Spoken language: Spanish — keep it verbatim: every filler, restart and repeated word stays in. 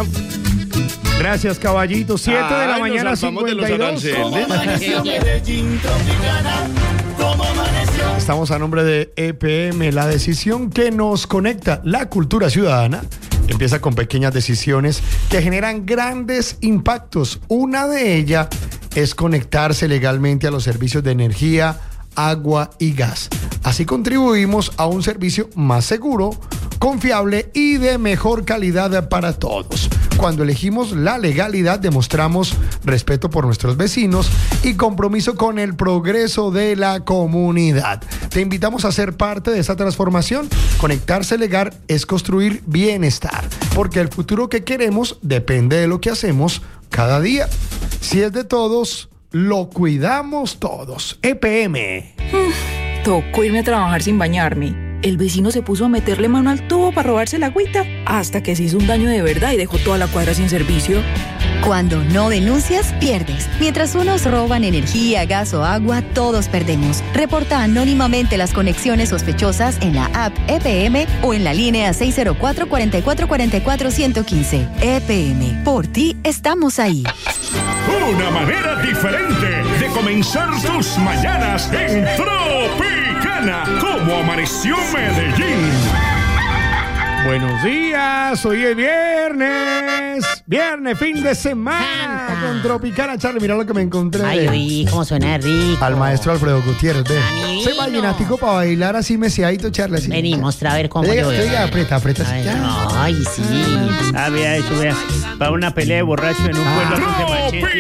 Gracias, caballito. siete de la Ay, mañana, nos salvamos de los cincuenta y dos. aranceles. Estamos a nombre de E P M, la decisión que nos conecta. La cultura ciudadana empieza con pequeñas decisiones que generan grandes impactos. Una de ellas es conectarse legalmente a los servicios de energía, agua y gas. Así contribuimos a un servicio más seguro, confiable y de mejor calidad para todos. Cuando elegimos la legalidad, demostramos respeto por nuestros vecinos y compromiso con el progreso de la comunidad. Te invitamos a ser parte de esa transformación. Conectarse legal es construir bienestar, porque el futuro que queremos depende de lo que hacemos cada día. Si es de todos, lo cuidamos todos. E P M. Tocó irme a trabajar sin bañarme. El vecino se puso a meterle mano al tubo para robarse la agüita, hasta que se hizo un daño de verdad y dejó toda la cuadra sin servicio. Cuando no denuncias, pierdes. Mientras unos roban energía, gas o agua, todos perdemos. Reporta anónimamente las conexiones sospechosas en la app E P M o en la línea seis cero cuatro, cuatro cuatro cuatro cuatro, uno uno cinco. E P M, por ti estamos ahí. Una manera diferente de comenzar tus mañanas en Tropicana. Como amaneció Medellín. Buenos días, hoy es viernes. Viernes, fin de semana. Canta. Con Tropicana, Charlie, mira lo que me encontré. Ay, uy, cómo suena rico. Al maestro Alfredo Gutiérrez, ve. Divino. Soy vallenático para bailar así mesiadito, Charlie. Así. Vení, mostra a ver cómo Diga, yo veo. diga, aprieta, aprieta. así. Ay, Ya. ay, sí. Ah, vea eso, vea. Para una pelea de borracho en un Ah. pueblo con machete.